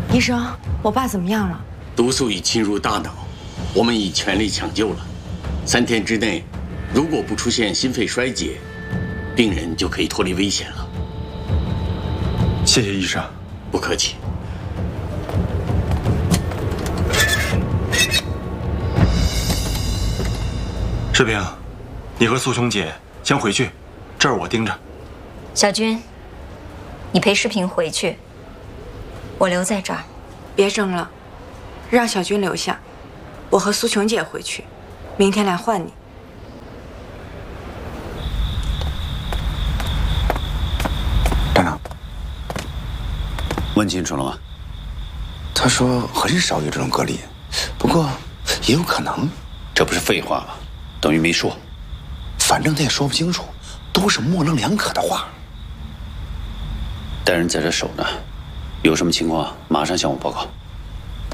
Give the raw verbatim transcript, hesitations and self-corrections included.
医生，我爸怎么样了？ 毒素已侵入大脑，我们已全力抢救了。三天之内，如果不出现心肺衰竭，病人就可以脱离危险了。 谢谢医生。 不客气。 士兵，你和苏琼姐先回去，这儿我盯着。 小军，你陪世平回去，我留在这儿。 别争了，让小军留下，我和苏琼姐回去，明天来换你。 站长，问清楚了吗？他说很少有这种个例，不过也有可能。这不是废话吗？等于没说。反正他也说不清楚，都是模棱两可的话。带人在这守呢，有什么情况马上向我报告。